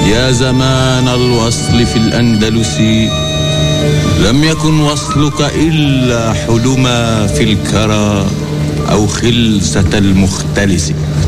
يا زمان الوصل في الأندلس، لم يكن وصلك إلا حلما في الكرى أو خلسة المختلس.